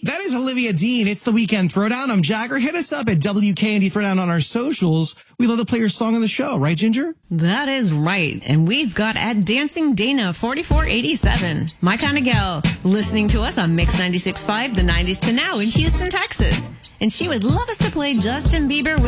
That is Olivia Dean. It's the Weekend Throwdown. I'm Jagger. Hit us up at WKND Throwdown on our socials. We love to play your song on the show. Right, Ginger? That is right. And we've got at Dancing Dana 4487. My kind of gal, listening to us on Mix 96.5, the 90s to now in Houston, Texas. And she would love us to play Justin Bieber with